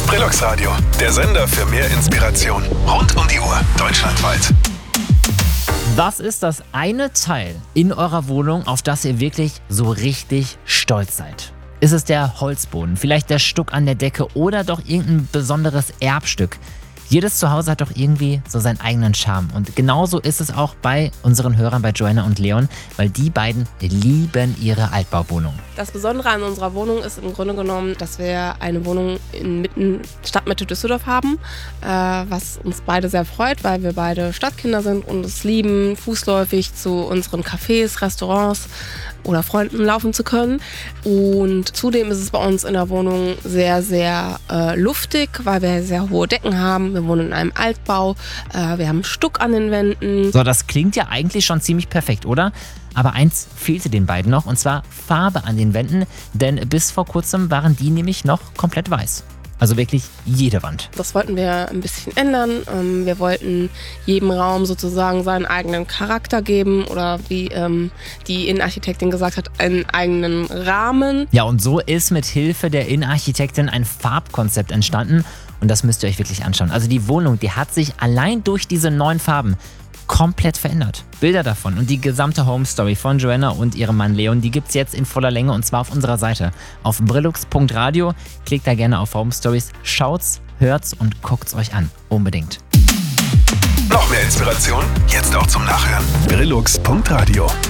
Brillux Radio, der Sender für mehr Inspiration. Rund um die Uhr, deutschlandweit. Was ist das eine Teil in eurer Wohnung, auf das ihr wirklich so richtig stolz seid? Ist es der Holzboden, vielleicht der Stuck an der Decke oder doch irgendein besonderes Erbstück? Jedes Zuhause hat doch irgendwie so seinen eigenen Charme. Und genauso ist es auch bei unseren Hörern, bei Joanna und Leon, weil die beiden lieben ihre Altbauwohnung. Das Besondere an unserer Wohnung ist im Grunde genommen, dass wir eine Wohnung inmitten Stadtmitte Düsseldorf haben, was uns beide sehr freut, weil wir beide Stadtkinder sind und es lieben, fußläufig zu unseren Cafés, Restaurants oder Freunden laufen zu können. Und zudem ist es bei uns in der Wohnung sehr, sehr luftig, weil wir sehr hohe Decken haben. Wir wohnen in einem Altbau, wir haben Stuck an den Wänden. So, das klingt ja eigentlich schon ziemlich perfekt, oder? Aber eins fehlte den beiden noch, und zwar Farbe an den Wänden, denn bis vor kurzem waren die nämlich noch komplett weiß. Also wirklich jede Wand. Das wollten wir ein bisschen ändern. Wir wollten jedem Raum sozusagen seinen eigenen Charakter geben oder wie die Innenarchitektin gesagt hat, einen eigenen Rahmen. Ja, und so ist mit Hilfe der Innenarchitektin ein Farbkonzept entstanden und das müsst ihr euch wirklich anschauen. Also die Wohnung, die hat sich allein durch diese neuen Farben komplett verändert. Bilder davon und die gesamte Home Story von Joanna und ihrem Mann Leon, die gibt's jetzt in voller Länge und zwar auf unserer Seite. Auf brillux.radio, klickt da gerne auf Home Stories, schaut's, hört's und guckt's euch an. Unbedingt. Noch mehr Inspiration? Jetzt auch zum Nachhören. Brillux.radio